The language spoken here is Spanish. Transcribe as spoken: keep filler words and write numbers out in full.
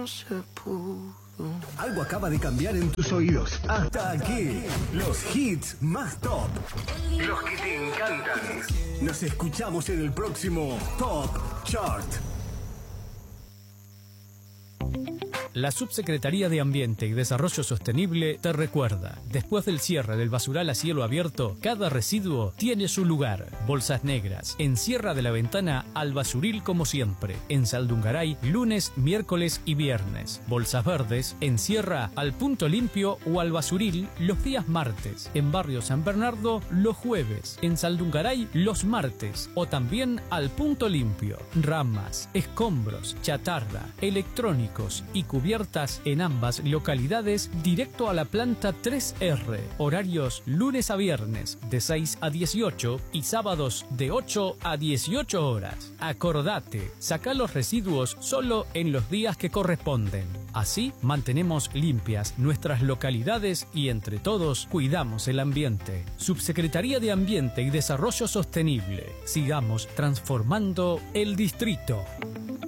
no se pudo. Algo acaba de cambiar en tus oídos. Hasta aquí, los hits más top. Los que te encantan. Nos escuchamos en el próximo Top Chart. La Subsecretaría de Ambiente y Desarrollo Sostenible te recuerda, después del cierre del basural a cielo abierto, cada residuo tiene su lugar. Bolsas negras, encierra de la ventana al basuril como siempre. En Saldungaray, lunes, miércoles y viernes. Bolsas verdes, encierra al punto limpio o al basuril los días martes. En Barrio San Bernardo, los jueves. En Saldungaray, los martes. O también al punto limpio. Ramas, escombros, chatarra, electrónicos y cubiertas en ambas localidades directo a la planta tres erre. Horarios lunes a viernes de seis a dieciocho y sábados de ocho a dieciocho horas. Acordate, saca los residuos solo en los días que corresponden. Así mantenemos limpias nuestras localidades y entre todos cuidamos el ambiente. Subsecretaría de Ambiente y Desarrollo Sostenible. Sigamos transformando el distrito.